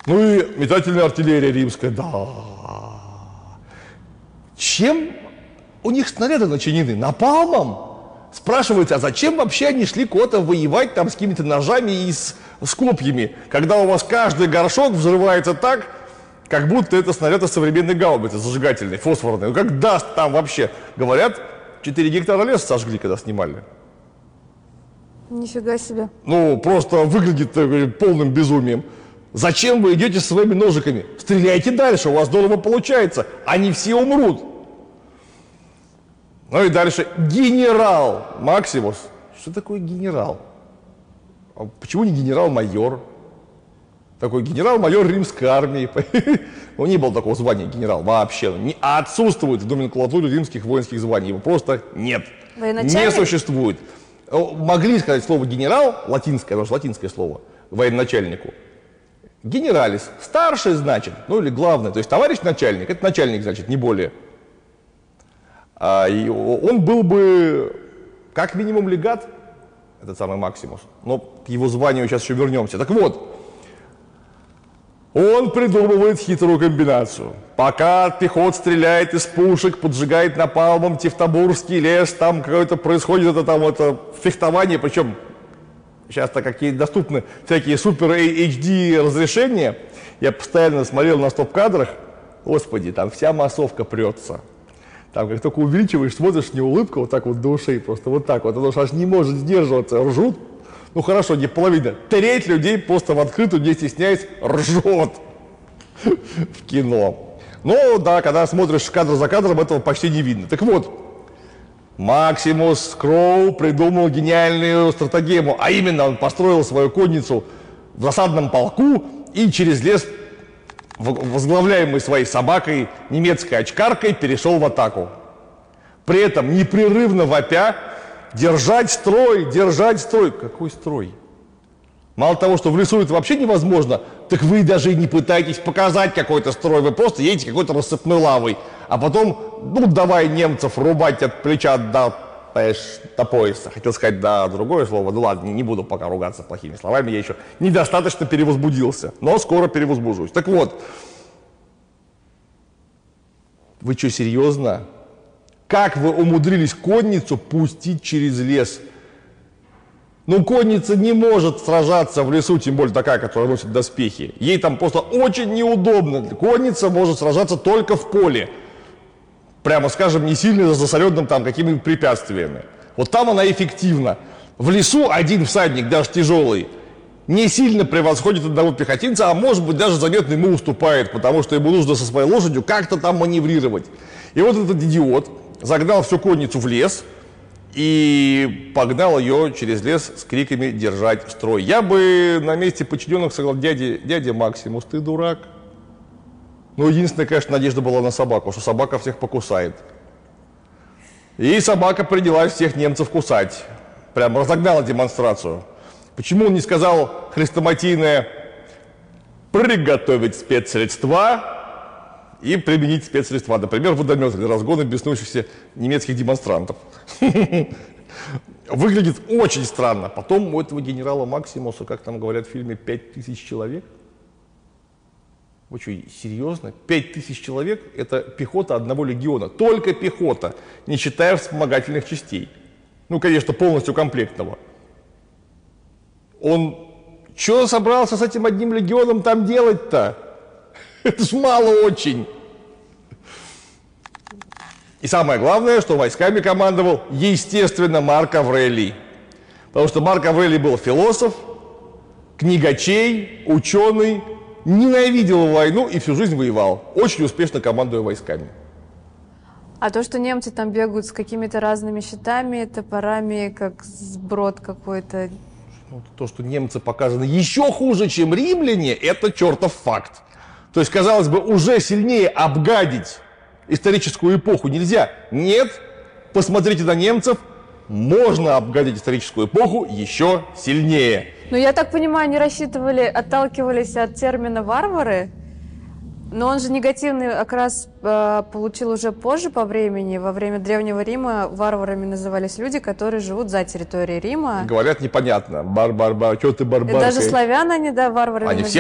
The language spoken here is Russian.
Ну и метательная артиллерия римская, да. Чем у них снаряды начинены? Напалмом? Спрашивается, а зачем вообще они шли куда-то воевать там с какими-то ножами и с копьями, когда у вас каждый горшок взрывается так, как будто это снаряд из современной гаубицы, зажигательной, фосфорной. Ну как даст там вообще? Говорят, 4 гектара леса сожгли, когда снимали. Нифига себе. Ну, просто выглядит полным безумием. Зачем вы идете со своими ножиками? Стреляйте дальше, у вас здорово получается. Они все умрут. Ну и дальше. Генерал Максимус. Что такое генерал? А почему не генерал-майор? Такой генерал-майор римской армии. Ну, не было такого звания генерал вообще. Отсутствует в номенклатуре римских воинских званий. Его просто нет. Не существует. Могли сказать слово генерал, латинское, потому что латинское слово, военачальнику. Генералис, старший, значит, ну или главный, то есть товарищ начальник, это начальник, значит, не более. И он был бы как минимум легат, этот самый Максимус, но к его званию сейчас еще вернемся. Так вот, он придумывает хитрую комбинацию. Пока пехот стреляет из пушек, поджигает напалмом Тевтобурский лес, там какое-то происходит это фехтование, причем сейчас-то какие доступны всякие супер HD разрешения. Я постоянно смотрел на стоп-кадрах, господи, там вся массовка прется. Там как только увеличиваешь, смотришь, не улыбка, вот так вот до ушей, просто вот так вот, потому что аж не может сдерживаться, ржут. Ну хорошо, не половина, треть людей просто в открытую, не стесняясь, ржет в кино. Но да, когда смотришь кадр за кадром, этого почти не видно. Так вот, Максимус Кроу придумал гениальную стратегему, а именно он построил свою конницу в засадном полку и через лес, возглавляемый своей собакой, немецкой очкаркой, перешел в атаку. При этом непрерывно вопя: держать строй, держать строй. Какой строй? Мало того, что в лесу это вообще невозможно, так вы даже и не пытаетесь показать какой-то строй, вы просто едете какой-то рассыпной лавой, а потом, ну давай немцев рубать от плеча до пояса. Хотел сказать другое слово, ну ладно, не буду пока ругаться плохими словами, я еще недостаточно перевозбудился, но скоро перевозбужусь. Так вот, вы что, серьезно? Как вы умудрились конницу пустить через лес? Ну, конница не может сражаться в лесу, тем более такая, которая носит доспехи. Ей там просто очень неудобно. Конница может сражаться только в поле. Прямо скажем, не сильно засоренным там какими-то препятствиями. Вот там она эффективна. В лесу один всадник, даже тяжелый, не сильно превосходит одного пехотинца, а может быть даже заметно ему уступает, потому что ему нужно со своей лошадью как-то там маневрировать. И вот этот идиот загнал всю конницу в лес и погнал ее через лес с криками «держать строй». Я бы на месте подчиненных сказал: дядя Максимус, ты дурак. Ну, единственная, конечно, надежда была на собаку, что собака всех покусает. И собака принялась всех немцев кусать. Прям разогнала демонстрацию. Почему он не сказал хрестоматийное «приготовить спецсредства» и применить спецсредства, например, водометы для разгона беснующихся немецких демонстрантов. Выглядит очень странно. Потом у этого генерала Максимуса, как там говорят в фильме, 5000 человек. Вы что, серьезно? 5000 человек – это пехота одного легиона. Только пехота, не считая вспомогательных частей. Ну, конечно, полностью комплектного. Он что собрался с этим одним легионом там делать-то? Это ж мало очень. И самое главное, что войсками командовал, естественно, Марк Аврелий. Потому что Марк Аврелий был философ, книгачей, ученый, ненавидел войну и всю жизнь воевал, очень успешно командуя войсками. А то, что немцы там бегают с какими-то разными щитами, топорами, как сброд какой-то. То, что немцы показаны еще хуже, чем римляне, это чертов факт. То есть, казалось бы, уже сильнее обгадить историческую эпоху нельзя. Нет, посмотрите на немцев, можно обгадить историческую эпоху еще сильнее. Ну, я так понимаю, они отталкивались от термина «варвары», но он же негативный окрас получил уже позже по времени. Во время Древнего Рима варварами назывались люди, которые живут за территорией Рима. Говорят непонятно, что ты барбаркой. И даже славян они, да, варварами они называли.